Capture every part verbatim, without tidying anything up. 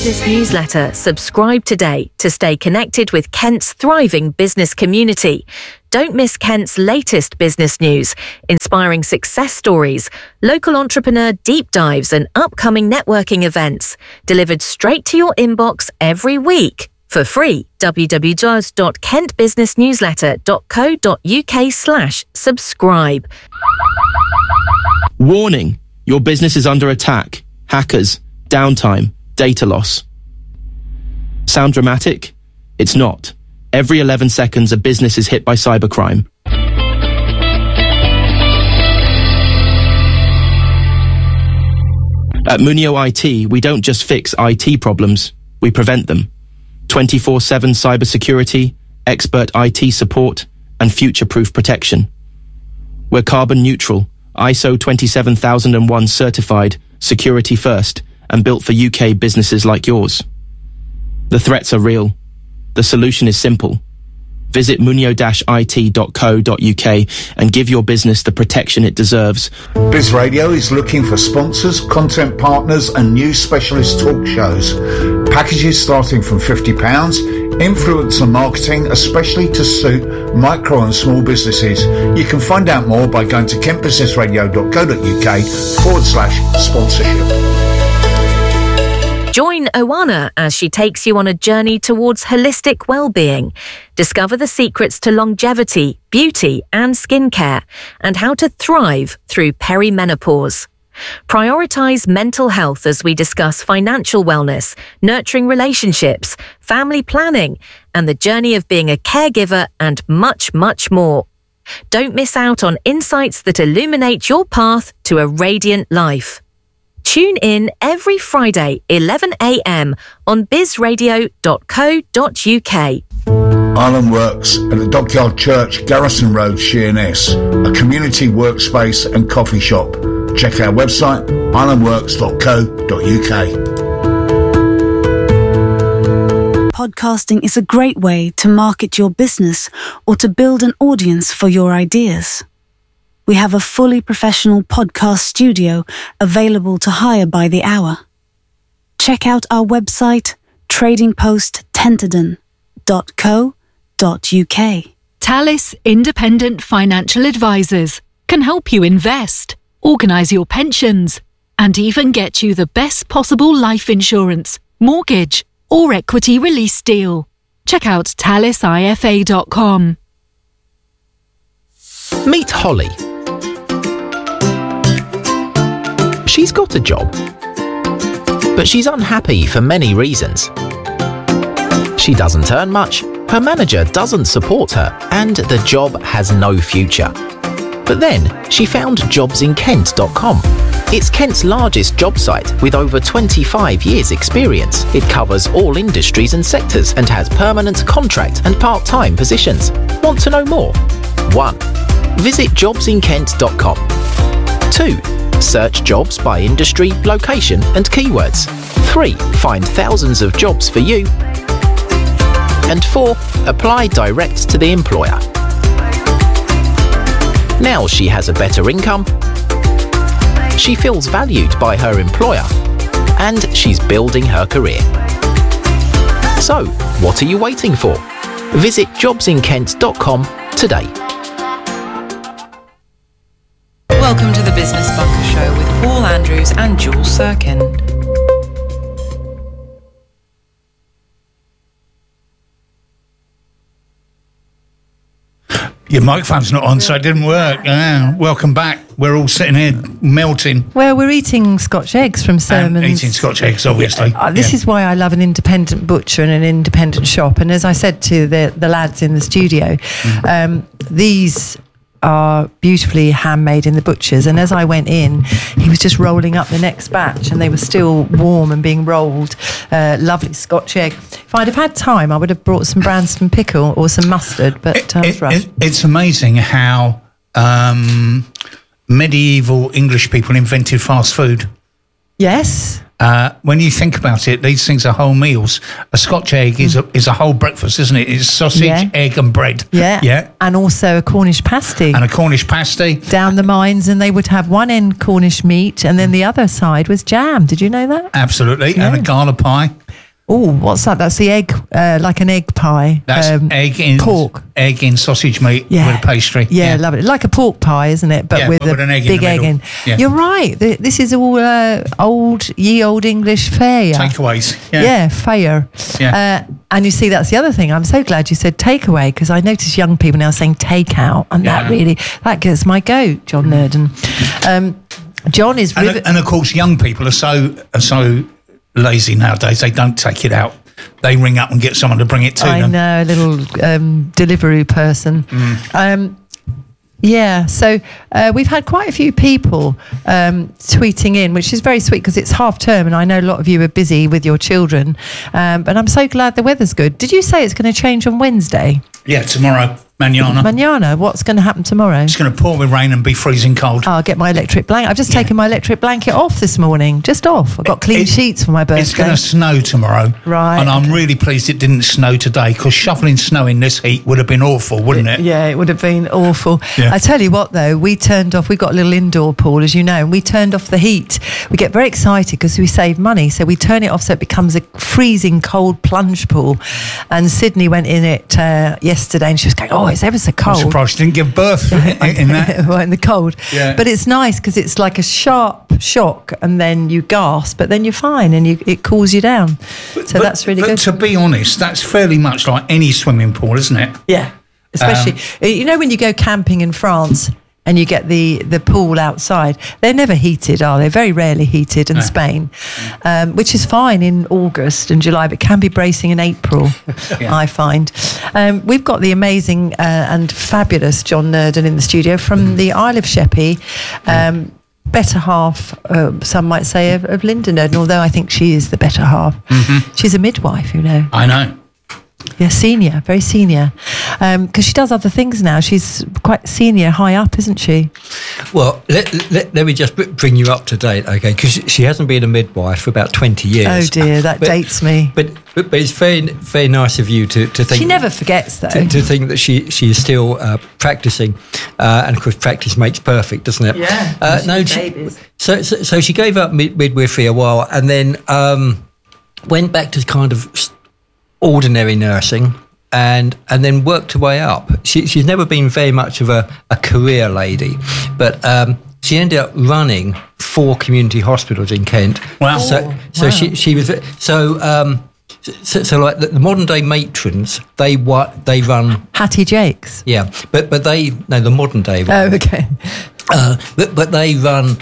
Business newsletter, subscribe today to stay connected with Kent's thriving business community. Don't miss Kent's latest business news, inspiring success stories, local entrepreneur deep dives and upcoming networking events, delivered straight to your inbox every week. For free, w w w dot kent business newsletter dot co dot u k slash subscribe. Warning, your business is under attack. Hackers, downtime, data loss. Sound dramatic? It's not. Every eleven seconds, a business is hit by cybercrime. At Munio I T, we don't just fix I T problems, we prevent them. twenty-four seven cybersecurity, expert I T support, and future-proof protection. We're carbon neutral, I S O twenty-seven thousand one certified, security first, and built for U K businesses like yours. The threats are real. The solution is simple. Visit munio dash I T dot co dot u k and give your business the protection it deserves. Biz Radio is looking for sponsors, content partners and new specialist talk shows. Packages starting from fifty pounds, influencer marketing, especially to suit micro and small businesses. You can find out more by going to kent business radio dot co dot u k forward slash sponsorship. Join Oana as she takes you on a journey towards holistic well-being. Discover the secrets to longevity, beauty and skincare, and how to thrive through perimenopause. Prioritize mental health as we discuss financial wellness, nurturing relationships, family planning, and the journey of being a caregiver and much, much more. Don't miss out on insights that illuminate your path to a radiant life. Tune in every Friday, eleven a m on biz radio dot co dot u k. Island Works at the Dockyard Church, Garrison Road, Sheerness, a community workspace and coffee shop. Check our website, island works dot co dot u k. Podcasting is a great way to market your business or to build an audience for your ideas. We have a fully professional podcast studio available to hire by the hour. Check out our website, trading post tenterden dot co dot u k. Talis Independent Financial Advisors can help you invest, organise your pensions, and even get you the best possible life insurance, mortgage, or equity release deal. Check out talis I F A dot com. Meet Holly. She's got a job, but she's unhappy for many reasons. She doesn't earn much, her manager doesn't support her, and the job has no future. But then she found jobs in kent dot com. It's Kent's largest job site with over twenty-five years experience. It covers all industries and sectors and has permanent, contract and part-time positions. Want to know more? one. Visit jobs in kent dot com. two. Search jobs by industry, location and keywords. three. Find thousands of jobs for you. And four. Apply direct to the employer. Now she has a better income, she feels valued by her employer, and she's building her career. So, what are you waiting for? Visit jobs in kent dot com today. Welcome to the Business Bunker Show with Paul Andrews and Jules Sirkin. Your microphone's not on, so it didn't work. Yeah. Welcome back. We're all sitting here melting. Well, we're eating Scotch eggs from Sermons. And eating Scotch eggs, obviously. Uh, this yeah. is why I love an independent butcher and an independent shop. And as I said to the, the lads in the studio, mm. um, these are beautifully handmade in the butchers, and as I went in, he was just rolling up the next batch and they were still warm and being rolled. Uh, lovely Scotch egg. If I'd have had time, I would have brought some Branston pickle or some mustard, but it, I was it, rushed. It, it's amazing how um, medieval English people invented fast food. Yes. Uh, when you think about it, these things are whole meals. A Scotch egg is a, is a whole breakfast, isn't it? It's sausage, yeah. egg and bread. Yeah. Yeah. And also a Cornish pasty. And a Cornish pasty. Down the mines, and they would have one end Cornish meat and then the other side was jam. Did you know that? Absolutely. Yeah. And a gala pie. Oh, what's that? That's the egg, uh, like an egg pie. That's um, egg in pork. egg in sausage meat Yeah. with a pastry. Yeah, love it. Like a pork pie, isn't it? But Yeah, with but a with an egg in big the egg middle. in. Yeah. You're right. Th- This is all uh, old, ye old English fare. Takeaways. Yeah, Yeah. fare. Yeah. Uh, and you see, that's the other thing. I'm so glad you said takeaway, because I notice young people now saying takeout, and that Yeah. really that gets my goat, John Nurden. Um, John is And, rivet- and of course, young people are so are so lazy nowadays. They don't take it out. They ring up and get someone to bring it to I them. know, a little um, Deliveroo person. Mm. Um, yeah, so uh, we've had quite a few people um, tweeting in, which is very sweet because it's half term and I know a lot of you are busy with your children. Um, but I'm so glad the weather's good. Did you say it's going to change on Wednesday? Yeah, tomorrow, manana. Manana, what's going to happen tomorrow? It's going to pour with rain and be freezing cold. I'll get my electric blanket. I've just Yeah. taken my electric blanket off this morning, just off. I've got clean It- sheets for my birthday. It's going to snow tomorrow. Right, And I'm okay. really pleased it didn't snow today because shoveling snow in this heat would have been awful, wouldn't it? Yeah, it would have been awful. Yeah. I tell you what, though, we turned off, we got a little indoor pool, as you know, and we turned off the heat. We get very excited because we save money. So we turn it off so it becomes a freezing cold plunge pool. And Sydney went in it uh, yesterday and she was going, oh, it's ever so I'm cold. surprised she didn't give birth in, in that. Right, in the cold. Yeah. But it's nice because it's like a sharp shock and then you gasp, but then you're fine and you, it cools you down. So But- that's really but good. to be honest, that's fairly much like any swimming pool, isn't it? Yeah, especially Um, you know when you go camping in France and you get the the pool outside. They're never heated, are they? Very rarely heated in No. Spain, um, which is fine in August and July, but can be bracing in April. Yeah. I find um, we've got the amazing uh, and fabulous John Nurden in the studio from the Isle of Sheppey. Um, Better half, uh, some might say, of, of Linda Nurden, although I think she is the better half. She's a midwife, you know. I know. Yeah, senior, very senior. Because she does other things now. She's quite senior, high up, isn't she? Well, let, let, let me just br- bring you up to date, okay? Because she hasn't been a midwife for about twenty years. Oh dear, that But- dates me. But, but but it's very very nice of you to, to think. She never forgets, though. To, to think that she she is still uh, practicing, uh, and of course practice makes perfect, doesn't it? Yeah, Uh, she's no. She, babies. so, so so she gave up mid- midwifery a while, and then um, went back to kind of s- ordinary nursing. And and then worked her way up. She, she's never been very much of a, a career lady, but um, she ended up running four community hospitals in Kent. Wow. So Oh, so wow. she she was so um, so, so like the, the modern day matrons, they what they run Hattie Jakes. yeah, but but they no the modern day Oh, okay. uh, but but they run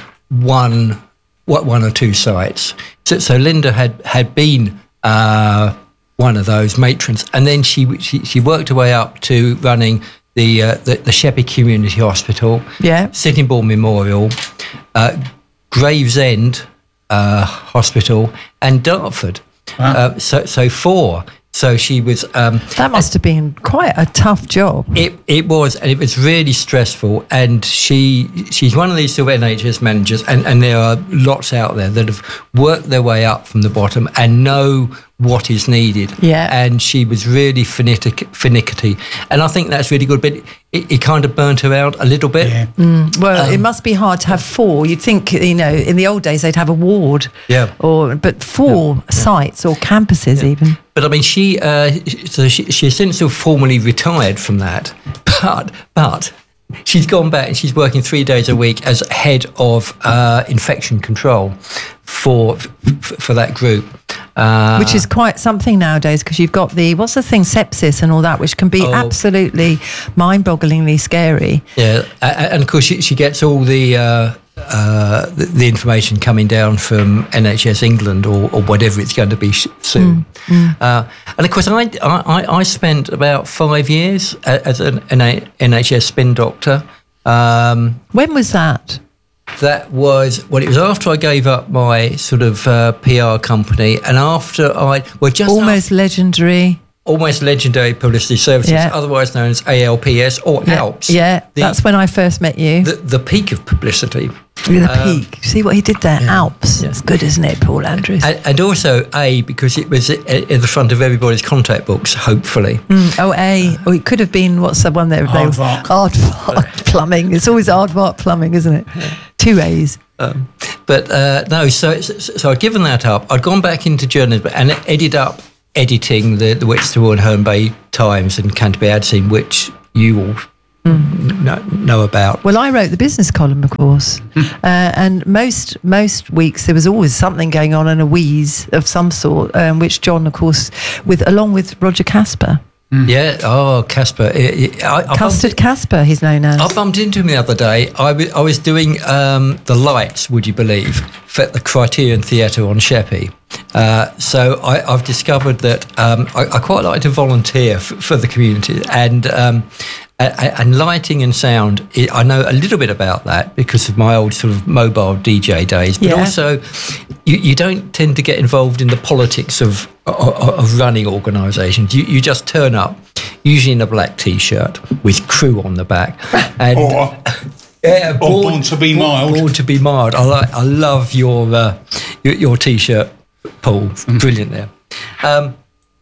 one what one or two sites. So so Linda had had been uh, one of those matrons, and then she she, she worked her way up to running the uh, the, the Sheppey Community Hospital, Yeah. Sittingbourne Memorial, uh, Gravesend uh, Hospital, and Dartford. Wow. Uh, so so four. So she was. Um, That must have been quite a tough job. it it was, and it was really stressful. And she she's one of these sort of N H S managers, and, and there are lots out there that have worked their way up from the bottom and know what is needed. Yeah. And she was really finicky, finicky. And I think that's really good. But it, it kind of burnt her out a little bit. Yeah. Well, Um, it must be hard to have four. You'd think, you know, in the old days they'd have a ward. Yeah. Or but four sites or campuses even. But I mean, she uh, so she she has since sort of formally retired from that, but but she's gone back and she's working three days a week as head of uh, infection control for f- for that group, uh, Which is quite something nowadays because you've got the, what's the thing, sepsis and all that, which can be Oh. absolutely mind-bogglingly scary. yeah, a- a- and of course she, she gets all the. Uh, uh, the, the information coming down from N H S England or, or whatever it's going to be sh- soon, Uh, and of course I, I I spent about five years a- as an N H S spin doctor. Um, When was that? that was well, it was after I gave up my sort of uh, P R company, and after I well just Almost after, legendary. almost legendary publicity services, Yeah. otherwise known as A L P S or Yeah, ALPS. yeah, the, that's when I first met you. the the peak of publicity. With the um, peak. See what he did there? Alps. yeah. It's good, isn't it, Paul Andrews? And, and also A, because it was at, at the front of everybody's contact books, hopefully. Mm, oh, A. Oh, it could have been, what's the one there? Aardvark. Aardvark Plumbing. It's always Aardvark Plumbing, isn't it? Two A's. Um, but uh, no, so, so so I'd given that up. I'd gone back into journalism and ended up editing the, the Whitstable and Herne Bay Times and Canterbury Ad Scene, which you all mm. know, know about. Well, I wrote the business column, of course, uh, and most most weeks there was always something going on and a wheeze of some sort, um, which John, of course, with along with Roger Casper. Mm. Yeah, oh, Casper. I, I Custard Casper, he's known as. I bumped into him the other day. I, w- I was doing um, the lights, would you believe, for the Criterion Theatre on Sheppey. Uh, so I, I've discovered that um, I, I quite like to volunteer f- for the community, and um, a- and lighting and sound, I know a little bit about that because of my old sort of mobile D J days, but yeah. also you, you don't tend to get involved in the politics of of, of running organisations. You, you just turn up, usually in a black T-shirt with crew on the back, and or, yeah, born, or born to be born, mild. Born to be mild. I like. I love your uh, your, your T-shirt, Paul. Mm. Brilliant there. Um,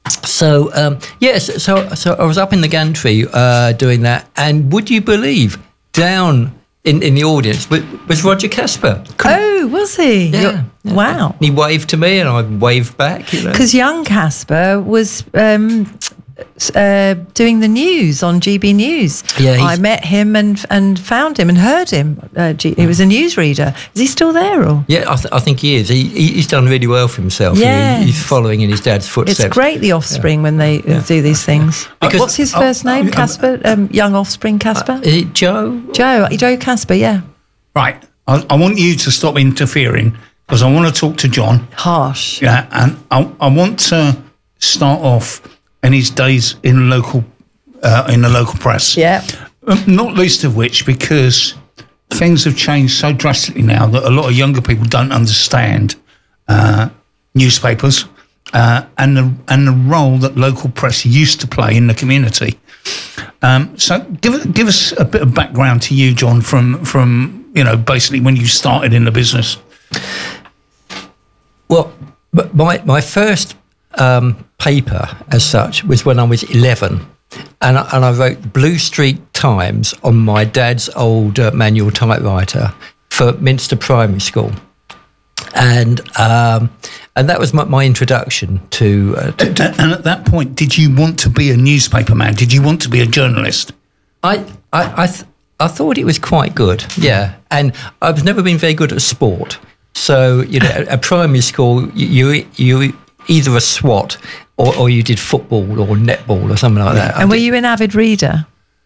So um, yes, so so I was up in the gantry uh, doing that, and would you believe, down in, in the audience was, was Roger Casper. Oh, was he? Yeah. yeah. Wow. He waved to me, and I waved back. Because you know? young Casper was um, uh, doing the news on G B News. Yeah, I met him and and found him and heard him. Uh, G- he was a newsreader. Is he still there? Or? Yeah, I, th- I think he is. He, he's done really well for himself. Yes. He, he's following in his dad's footsteps. It's great, the Offspring, yeah. when they yeah. do these things. Because, What's his first uh, name? Uh, Casper? Um, young Offspring Casper? Uh, is it Joe? Joe. Joe Casper, yeah. Right. I, I want you to stop interfering because I want to talk to John. Harsh. Yeah, and I, I want to start off in his days in local, uh, in the local press. Yeah. Um, not least of which because things have changed so drastically now that a lot of younger people don't understand uh, newspapers uh, and the and the role that local press used to play in the community. Um, so give give us a bit of background to you, John, from from you know basically when you started in the business. Well, my my first um, paper as such was when I was eleven. And I, and I wrote Blue Street Times on my dad's old uh, manual typewriter for Minster Primary School, and um, and that was my, my introduction to, uh, to, to. And at that point, did you want to be a newspaper man? Did you want to be a journalist? I I I, th- I thought it was quite good, yeah. And I've never been very good at sport, so you know, at, at primary school, you you, you either a SWAT. Or, or you did football or netball or something like that. And were you an avid reader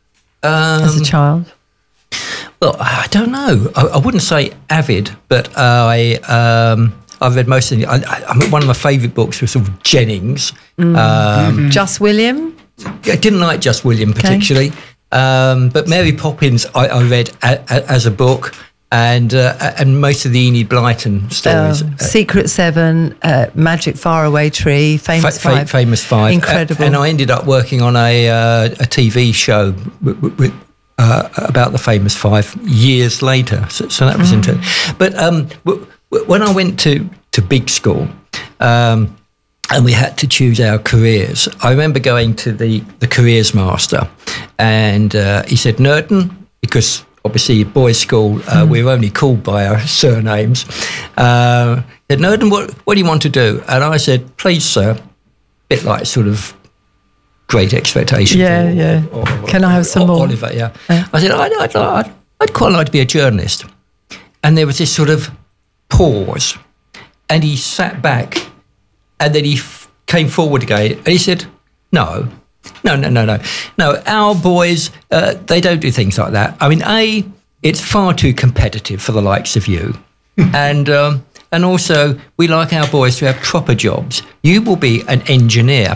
um, as a child? Well, I don't know. I, I wouldn't say avid, but I um, I read most of the. I, I mean, one of my favourite books was sort of Jennings. Mm. Um, mm-hmm. Just William. I didn't like Just William particularly, okay. um, but Mary Poppins I, I read a, a, as a book. And uh, and most of the Enid Blyton stories, uh, Secret Seven, uh, Magic Faraway Tree, Famous fa- Five, Famous Five, incredible. Uh, and I ended up working on a uh, a T V show w- w- w- uh, about the Famous Five years later. So, so that was mm. interesting. But um, w- w- when I went to to big school, um, and we had to choose our careers, I remember going to the the careers master, and uh, he said Nerton, because obviously, boys' school, uh, mm. we were only called by our surnames. Uh, said, Nerden, what, what do you want to do? And I said, please, sir, a bit like sort of Great Expectations. Yeah, or, yeah. Or, or, Can I have some more? Oliver, yeah. Uh. I said, I'd, I'd, I'd, I'd quite like to be a journalist. And there was this sort of pause. And he sat back, and then he f- came forward again, and he said, no. No, no, no, no. No, our boys, uh, they don't do things like that. I mean, A, it's far too competitive for the likes of you. and um, and also, we like our boys to have proper jobs. You will be an engineer.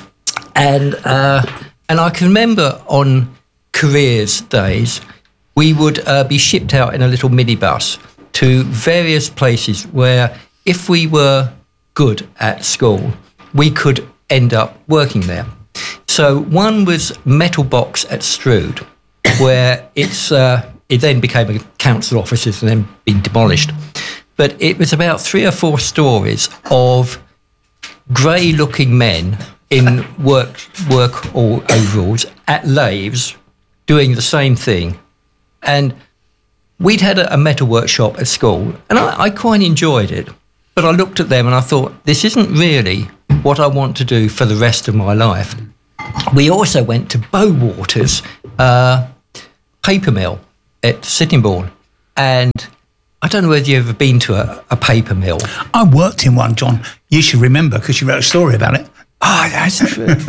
and uh, and I can remember on careers days, we would uh, be shipped out in a little minibus to various places where if we were good at school, we could end up working there. So one was Metal Box at Strood, where it's uh, it then became a council offices and then been demolished. But it was about three or four stories of grey-looking men in work work overalls at lathes doing the same thing. And we'd had a, a metal workshop at school, and I, I quite enjoyed it. But I looked at them and I thought, this isn't really what I want to do for the rest of my life. We also went to Bowaters uh, paper mill at Sittingbourne, and I don't know whether you've ever been to a, a paper mill. I worked in one, John. You should remember because you wrote a story about it. Ah, oh, that's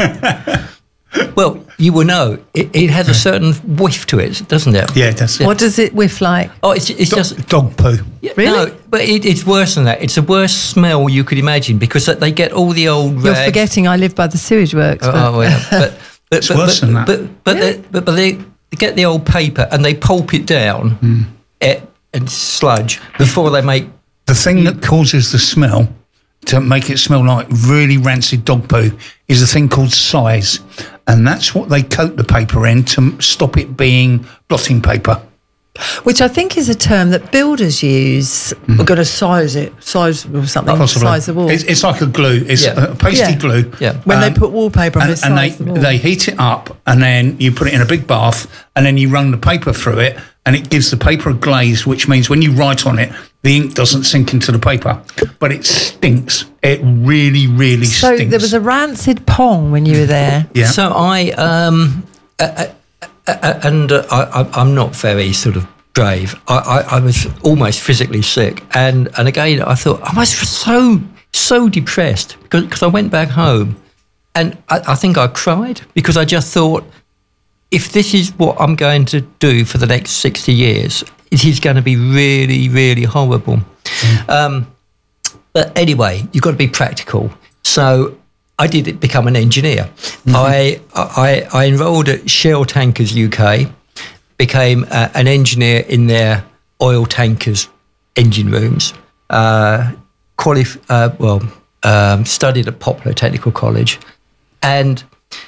true. Well, you will know it, it has a certain whiff to it, doesn't it? Yeah, it does. What does it whiff like? Oh, it's it's Dog, just dog poo. Yeah, Really? No, but it, it's worse than that. It's the worst smell you could imagine because they get all the old rags. You're forgetting I live by the sewage works. Oh, but- oh yeah, but, but It's but, worse but, than that. But but, Really? they, but, but they, they get the old paper and they pulp it down Hmm. it, and sludge before they make. The thing that causes the smell, to make it smell like really rancid dog poo, is a thing called size. And that's what they coat the paper in to stop it being blotting paper. Which I think is a term that builders use. We're going to size it, size or something, Possibly. size the wall. It's, it's like a glue. It's Yeah. a pasty Yeah. glue. Yeah. When they Um, put wallpaper on, and, they and they, size the wall. they heat it up, and then you put it in a big bath, and then you run the paper through it, and it gives the paper a glaze, which means when you write on it, the ink doesn't sink into the paper. But it stinks. It really, really So stinks. there was a rancid pong when you were there. yeah. So I um uh, uh, uh, and uh, I, I- I'm not very sort of brave. I, I, I was almost physically sick, and and again I thought I was so so depressed because because I went back home, and I, I think I cried because I just thought, if this is what I'm going to do for the next sixty years, it is going to be really, really horrible. Um, but anyway, you've got to be practical. So I did become an engineer. I, I I enrolled at Shell Tankers U K, became uh, an engineer in their oil tankers engine rooms. Uh, qualif- uh, well, um, studied at Poplar Technical College, and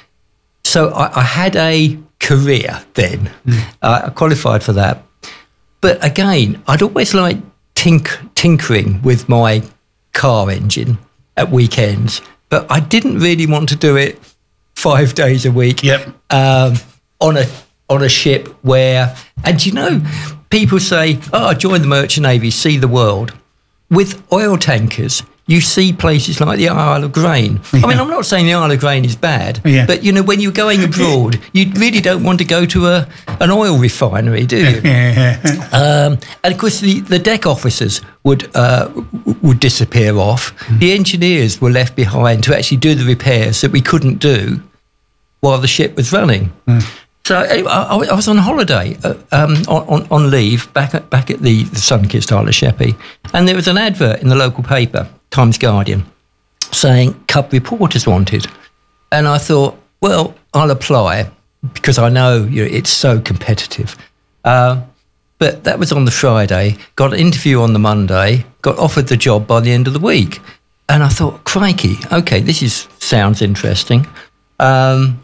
so I, I had a career then. Uh, I qualified for that. But again, I'd always liked tink- tinkering with my car engine at weekends, but I didn't really want to do it five days a week Yep. um, on a on a ship where, and you know, people say, oh, join the Merchant Navy, see the world. With oil tankers, you see places like the Isle of Grain. I mean, I'm not saying the Isle of Grain is bad, Yeah. but, you know, when you're going abroad, you really don't want to go to a an oil refinery, do you? Yeah. Um, and of course, the, the deck officers would uh, w- would disappear off. The engineers were left behind to actually do the repairs that we couldn't do while the ship was running. So anyway, I, I was on holiday, uh, um, on, on, on leave, back at, back at the, the Sun-Kissed Isle of Sheppey, and there was an advert in the local paper, Times Guardian, saying cub reporters wanted. And I thought, well, I'll apply because I know, you know it's so competitive. Uh, but that was on the Friday, got an interview on the Monday, got offered the job by the end of the week. And I thought, crikey, okay, this is sounds interesting. Um,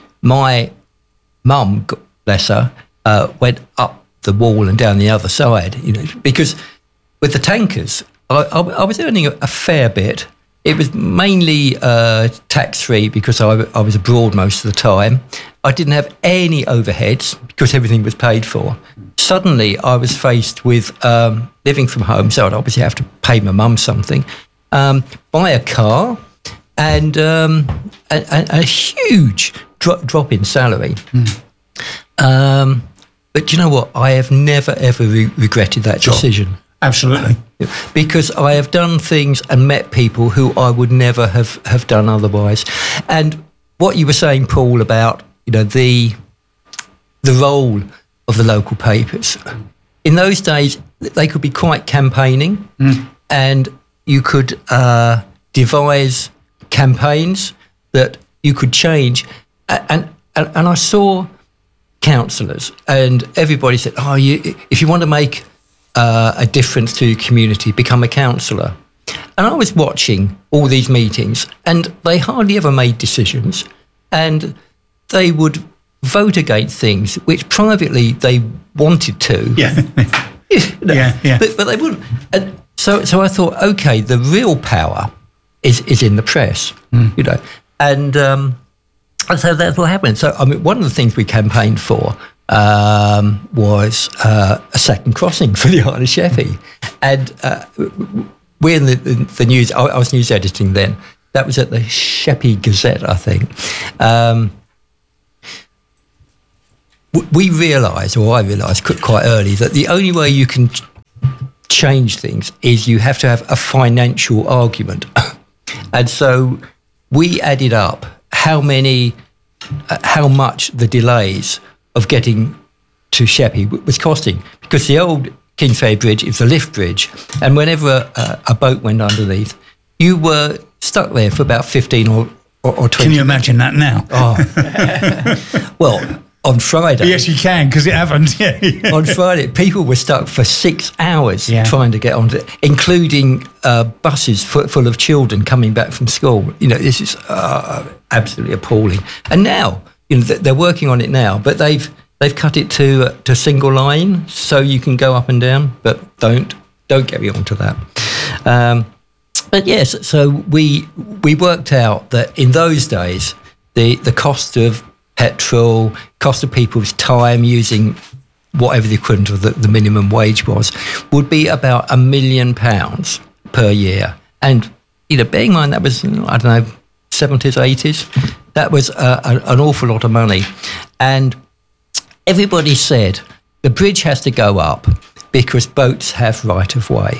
my mum, God bless her, uh, went up the wall and down the other side, you know, because with the tankers, I, I, I was earning a, a fair bit. It was mainly uh, tax-free because I, I was abroad most of the time. I didn't have any overheads because everything was paid for. Suddenly, I was faced with um, living from home, so I'd obviously have to pay my mum something, um, buy a car, and um, a, a, a huge drop, drop in salary. Mm. Um, but you know what? I have never, ever re- regretted that Sure. decision. Absolutely. Because I have done things and met people who I would never have, have done otherwise. And what you were saying, Paul, about, you know, the the role of the local papers. In those days, they could be quite campaigning, mm. and you could uh, devise campaigns that you could change. And and, and I saw councillors, and everybody said, "Oh, you, if you want to make uh, a difference to your community, become a councillor." And I was watching all these meetings, and they hardly ever made decisions, and they would vote against things which privately they wanted to. Yeah. You know, Yeah, yeah. But, but they wouldn't. And so, so I thought, okay, the real power is is in the press, mm. you know, and um, and so that's what happened. So I mean, one of the things we campaigned for um, was uh, a second crossing for the Isle of Sheppey. And uh, we're in the, the, the news, I, I was news editing then. That was at the Sheppey Gazette, I think. Um, we realised, or I realised quite early, that the only way you can ch- change things is you have to have a financial argument. And so we added up how many, uh, how much the delays of getting to Sheppey w- was costing. Because the old Kingsway Bridge is a lift bridge, and whenever a, a boat went underneath, you were stuck there for about fifteen or, or, or twenty Can you imagine that now? Oh. Well, on Friday. Yes, you can, because it happened. Yeah, yeah. On Friday, people were stuck for six hours Yeah. trying to get onto it, including uh, buses full, full of children coming back from school. You know, this is uh, absolutely appalling. And now, you know, they're working on it now, but they've they've cut it to uh, to single line, so you can go up and down. But don't don't get me onto that. Um, but yes, so we we worked out that in those days, the the cost of petrol, cost of people's time using whatever the equivalent of the, the minimum wage was, would be about a million pounds per year. And, you know, bearing in mind that was, I don't know, seventies, eighties, that was a, a, an awful lot of money. And everybody said the bridge has to go up because boats have right of way.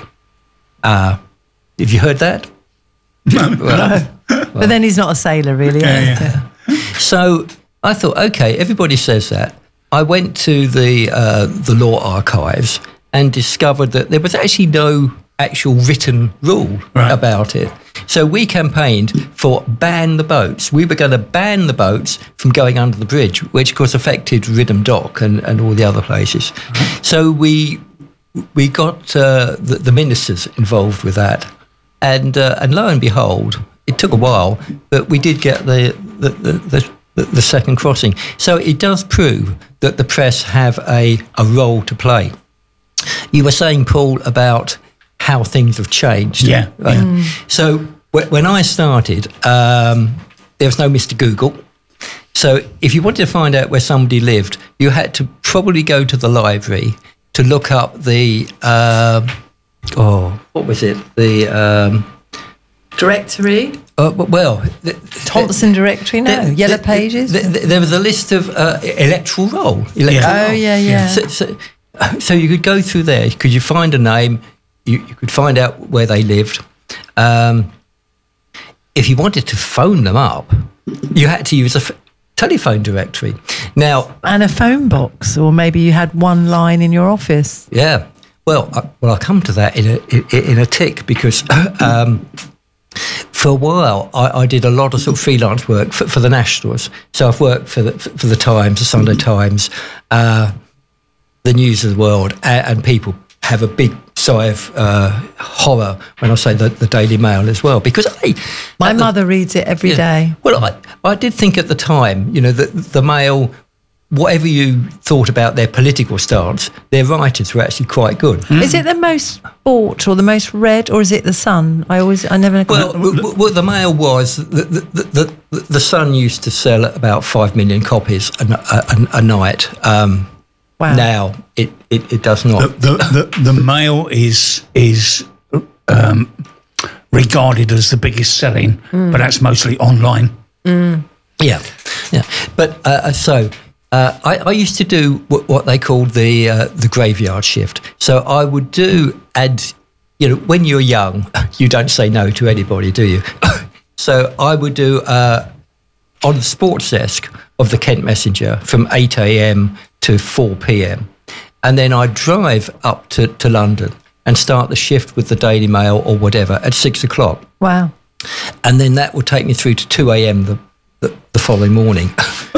Uh, have you heard that? No. Well, But then he's not a sailor, really. Yeah, is he? yeah. So I thought, okay, everybody says that. I went to the uh, the law archives and discovered that there was actually no actual written rule Right. about it. So we campaigned for ban the boats. We were going to ban the boats from going under the bridge, which of course affected Ridham Dock and, and all the other places. So we we got uh, the, the ministers involved with that. And uh, and lo and behold, it took a while, but we did get the the, the, the the second crossing. So it does prove that the press have a, a role to play. You were saying, Paul, about how things have changed. Yeah. Right? Mm. So w- when I started, um, there was no Mister Google. So if you wanted to find out where somebody lived, you had to probably go to the library to look up the, uh, oh, what was it? The... Um, Directory? Uh, well, the, Thompson Directory? No. the- Yellow the- Pages? the- the- there was a list of uh, electoral roll. Electoral Yeah. Oh, roll. yeah, yeah. So, so, so you could go through there. Could you find a name? You, you could find out where they lived. Um, if you wanted to phone them up, you had to use a f- telephone directory. Now, And a phone box, or maybe you had one line in your office. yeah. Well, I, well, I'll come to that in a in, in a tick because. Um, For a while, I, I did a lot of sort of freelance work for, for the Nationals. So I've worked for the for the Times, the Sunday Times, uh, the News of the World, and, and people have a big sigh of uh, horror when I say the, the Daily Mail as well, because I, My at the- mother reads it every yeah. day. Well, I, I did think at the time, you know, that the Mail, whatever you thought about their political stance, their writers were actually quite good. Is it the most bought or the most read, or is it the Sun? I always, I never. Well, w- w- what the Mail was, the, the, the, the, the Sun used to sell at about five million copies a, a, a night. Um, Wow. Now it, it, it does not. The, the, the, the Mail is is um, regarded as the biggest selling, but that's mostly online. Yeah, yeah. But uh, so uh, I, I used to do what, what they called the uh, the graveyard shift. So I would do, and you know, when you're young, you don't say no to anybody, do you? So I would do uh, on the sports desk of the Kent Messenger from eight a.m. to four p.m. And then I'd drive up to, to London and start the shift with the Daily Mail or whatever at six o'clock. Wow. And then that would take me through to two a.m. the, the, the following morning.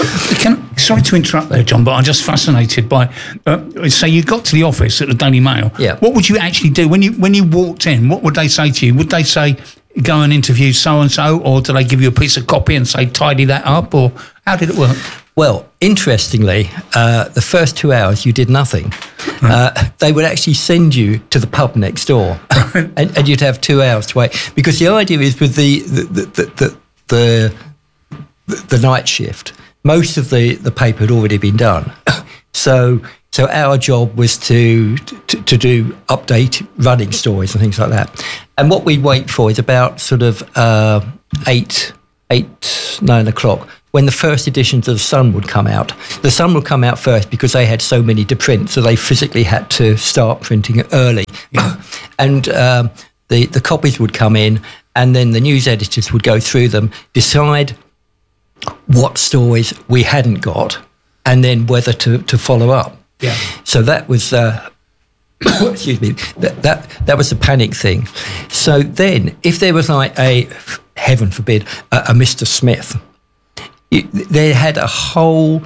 Can, sorry to interrupt there, John, but I'm just fascinated by. Uh, so you got to the office at the Daily Mail. Yeah. What would you actually do when you when you walked in? What would they say to you? Would they say go and interview so and so, or do they give you a piece of copy and say tidy that up, or how did it work? Well, interestingly, uh, the first two hours you did nothing. Uh, they would actually send you to the pub next door, and, and you'd have two hours to wait. Because the idea is with the the the the, the, the, the night shift, most of the, the paper had already been done. So so our job was to, to to do update running stories and things like that. And what we wait for is about sort of uh, eight, eight, nine o'clock when the first editions of the Sun would come out. The Sun would come out first because they had so many to print, so they physically had to start printing it early. Yeah. And um, the, the copies would come in, and then the news editors would go through them, decide what stories we hadn't got, and then whether to, to follow up. Yeah. So that was... Uh, excuse me, that, that that was the panic thing. So then, if there was like a, heaven forbid, a, a Mister Smith, you, they had a whole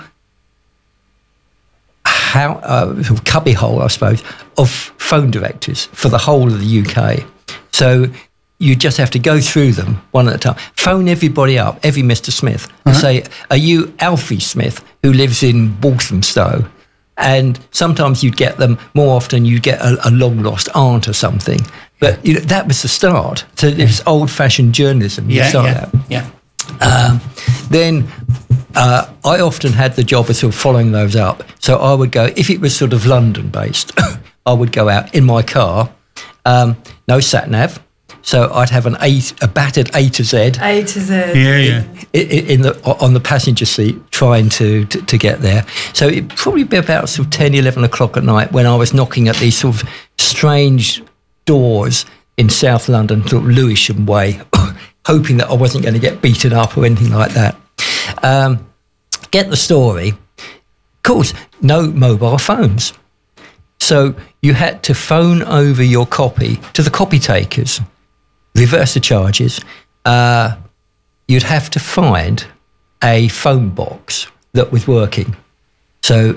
how, uh, cubby hole, I suppose, of phone directors for the whole of the U K. So you just have to go through them one at a time. Phone everybody up, every Mister Smith, and uh-huh. say, are you Alfie Smith, who lives in Walthamstow? And sometimes you'd get them, more often you'd get a, a long-lost aunt or something. But you know, that was the start. So it was old-fashioned journalism. You yeah, start yeah, out. yeah. Um, then uh, I often had the job of sort of following those up. So I would go, if it was sort of London-based, I would go out in my car, um, no sat-nav. So I'd have an A, a battered A to Z. A to Z. Yeah, yeah. In, in the on the passenger seat, trying to, to, to get there. So it'd probably be about sort of ten, eleven o'clock at night when I was knocking at these sort of strange doors in South London, sort of Lewisham way, hoping that I wasn't going to get beaten up or anything like that. Um, get the story. Of course, no mobile phones. So you had to phone over your copy to the copy takers. Reverse the charges, uh, you'd have to find a phone box that was working. So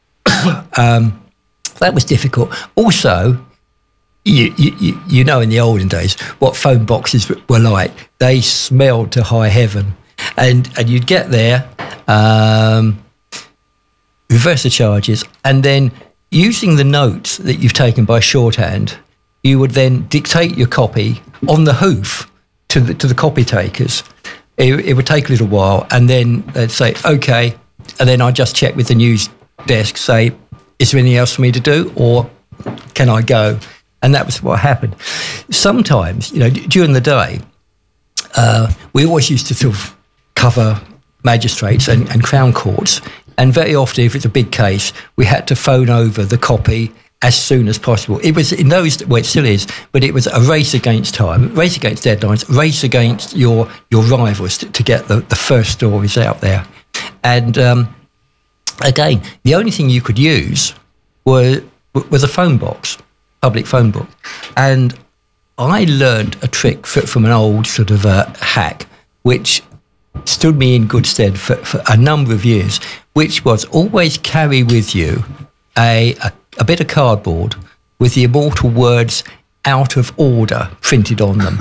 um, that was difficult. Also, you, you, you know in the olden days what phone boxes were like. They smelled to high heaven. And, and you'd get there, um, reverse the charges, and then using the notes that you've taken by shorthand, you would then dictate your copy on the hoof to the to the copy takers. It, it would take a little while, and then they'd say, okay, and then I'd just check with the news desk, say, is there anything else for me to do, or can I go? And that was what happened. Sometimes, you know, d- during the day, uh, we always used to sort of cover magistrates and, and Crown Courts, and very often, if it's a big case, we had to phone over the copy as soon as possible. It was in those, well, it still is, but it was a race against time, race against deadlines, race against your your rivals to, to get the, the first stories out there. And um, again, the only thing you could use were was a phone box, public phone book. And I learned a trick for, from an old sort of uh, hack, which stood me in good stead for, for a number of years, which was always carry with you a, a a bit of cardboard with the immortal words "out of order" printed on them.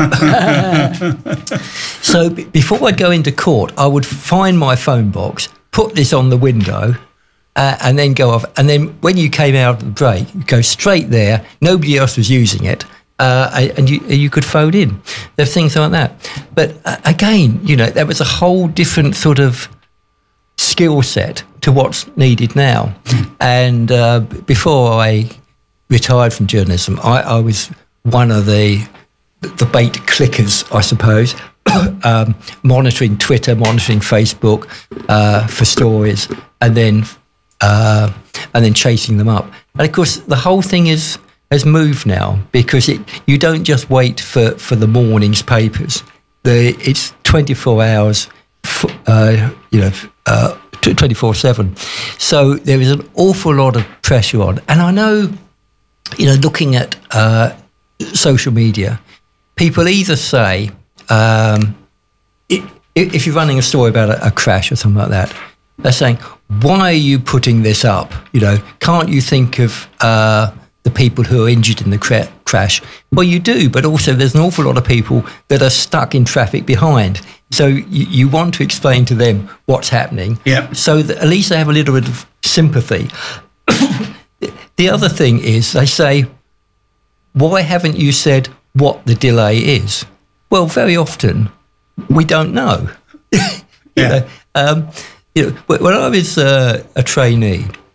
So b- before I'd go into court, I would find my phone box, put this on the window, uh, and then go off. And then when you came out of the break, you go straight there. Nobody else was using it. Uh, and you you could phone in. There's things like that. But uh, again, you know, there was a whole different sort of skill set to what's needed now. And uh, before I retired from journalism, I, I was one of the the bait clickers, I suppose, um, monitoring Twitter, monitoring Facebook uh, for stories, and then uh, and then chasing them up. And of course, the whole thing is has moved now because it you don't just wait for, for the morning's papers. The it's twenty-four hours, uh, you know. Uh, twenty-four seven. So there is an awful lot of pressure on. And I know, you know, looking at uh, social media, people either say, um, it, if you're running a story about a, a crash or something like that, they're saying, why are you putting this up? You know, can't you think of uh, the people who are injured in the cra- crash? Well, you do, but also there's an awful lot of people that are stuck in traffic behind. So you, you want to explain to them what's happening, yeah. so that at least they have a little bit of sympathy. The other thing is they say, why haven't you said what the delay is? Well, very often we don't know. you yeah. know, um, you know, when I was uh, a trainee,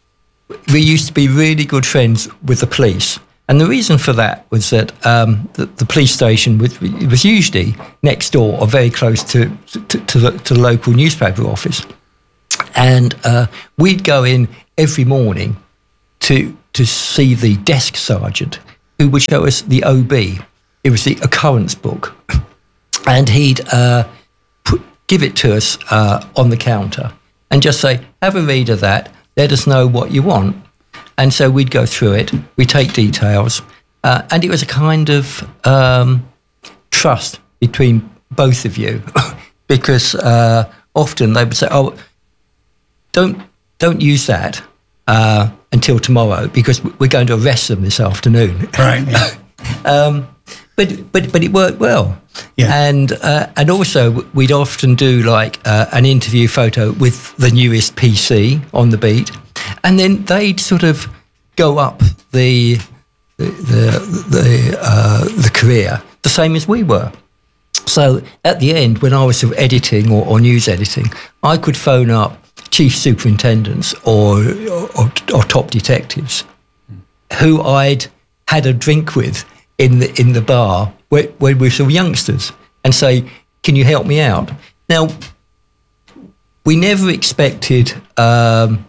we used to be really good friends with the police. And the reason for that was that um, the, the police station was, was usually next door or very close to to, to, the, to the local newspaper office. And uh, we'd go in every morning to to see the desk sergeant, who would show us the O B. It was the occurrence book. And he'd uh, put, give it to us uh, on the counter and just say, have a read of that, let us know what you want. And so we'd go through it, we take details, uh, and it was a kind of um, trust between both of you, because uh, often they would say, "Oh, don't don't use that uh, until tomorrow because we're going to arrest them this afternoon." Right. Yeah. um, but but but it worked well. Yeah. And uh, and also we'd often do like uh, an interview photo with the newest P C on the beat. And then they'd sort of go up the the the the, uh, the career the same as we were. So at the end, when I was sort of editing or, or news editing, I could phone up chief superintendents or or, or top detectives who I'd had a drink with in the in the bar when, when we were sort of youngsters, and say, "Can you help me out?" Now, we never expected Um,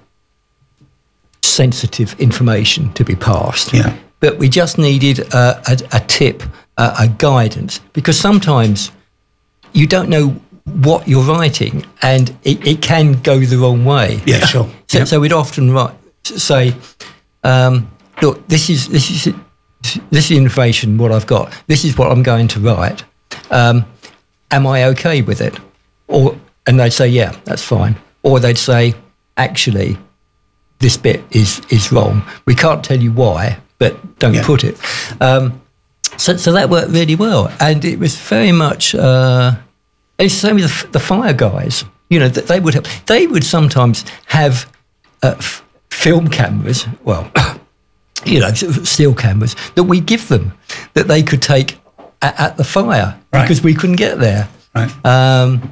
sensitive information to be passed, yeah. but we just needed uh, a, a tip, uh, a guidance, because sometimes you don't know what you're writing and it, it can go the wrong way. Yeah, sure. So, yep. so we'd often write, say, um, look, this is this is this is information what I've got. This is what I'm going to write. Um, am I okay with it? Or and they'd say, yeah, that's fine. Or they'd say, actually, this bit is is wrong. We can't tell you why, but don't yeah. put it. Um, so, so that worked really well, and it was very much. Uh, it's the same with the, the fire guys. You know, that they would have. They would sometimes have uh, f- film cameras. Well, you know, still cameras that we give them that they could take at, at the fire right. because we couldn't get there. Right. Um,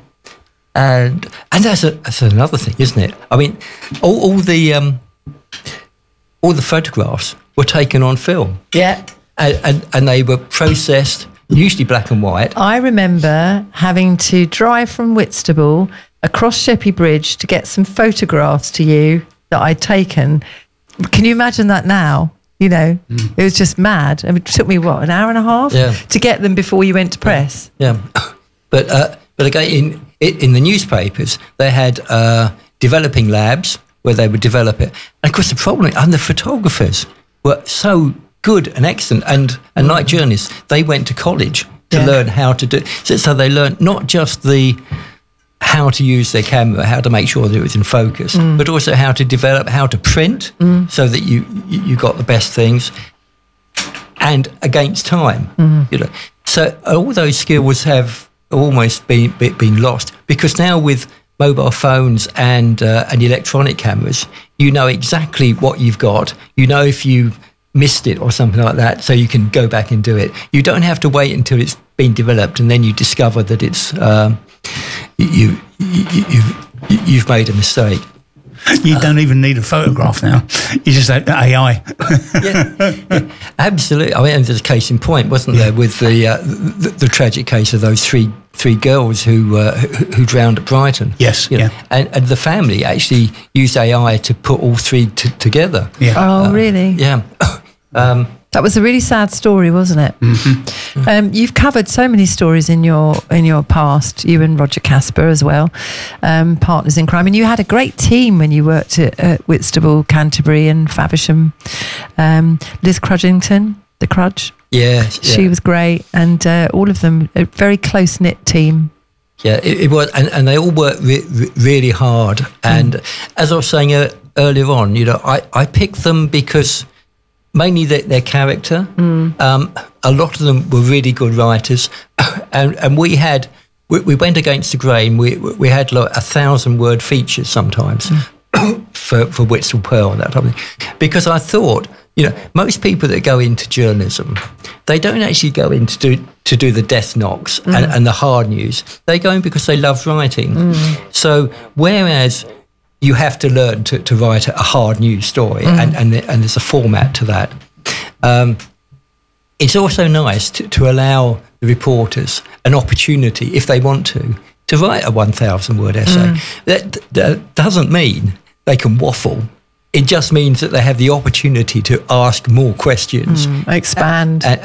And and that's, a, that's another thing, isn't it? I mean, all, all the um, all the photographs were taken on film. Yeah. And, and, and they were processed, usually black and white. I remember having to drive from Whitstable across Sheppey Bridge to get some photographs to you that I'd taken. Can you imagine that now? You know, mm. it was just mad. I mean, it took me, what, an hour and a half yeah. to get them before you went to press? Yeah. But, uh, but again, in... in the newspapers, they had uh, developing labs where they would develop it. And of course, the problem, and the photographers were so good and excellent. And, and like journalists, they went to college to yeah. learn how to do so, so they learned not just the how to use their camera, how to make sure that it was in focus, mm. but also how to develop, how to print mm. so that you, you got the best things and against time. Mm. You know, so all those skills have almost been been lost, because now with mobile phones and uh, and electronic cameras, you know exactly what you've got. You know if you missed it or something like that, so you can go back and do it. You don't have to wait until it's been developed and then you discover that it's um, you, you you've you've made a mistake. You don't even need a photograph now. You just have A I. yeah, yeah, absolutely. I mean, there's a case in point, wasn't yeah. there, with the, uh, the the tragic case of those three three girls who uh, who, who drowned at Brighton. Yes, you know? yeah. And, and the family actually used A I to put all three t- together. Yeah. Oh, uh, really? Yeah. um, That was a really sad story, wasn't it? Mm-hmm. Um, you've covered so many stories in your in your past. You and Roger Casper as well, um, partners in crime. And you had a great team when you worked at, at Whitstable, Canterbury, and Faversham. Um, Liz Crudgington, the Crudge. Yeah, she yeah. was great, and uh, all of them a very close knit team. Yeah, it, it was, and, and they all worked re- re- really hard. And mm. as I was saying uh, earlier on, you know, I, I picked them because. Mainly their, their character. Mm. Um, a lot of them were really good writers, and and we had we, we went against the grain. We we had like a thousand word features sometimes mm. for for Whitstable Pearl and that type of thing. Because I thought, you know, most people that go into journalism, they don't actually go in to do to do the death knocks mm. and, and the hard news. They go in because they love writing. Mm. So whereas you have to learn to, to write a hard news story, mm. and, and and there's a format to that. Um, it's also nice to, to allow the reporters an opportunity, if they want to, to write a one thousand word essay. Mm. That, that doesn't mean they can waffle. It just means that they have the opportunity to ask more questions. Mm, expand. And,